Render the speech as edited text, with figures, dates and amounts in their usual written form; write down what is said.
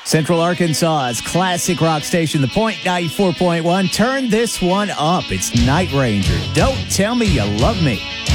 Central Arkansas's classic rock station, The Point 94.1. Turn this one up. It's Night Ranger. Don't tell me you love me.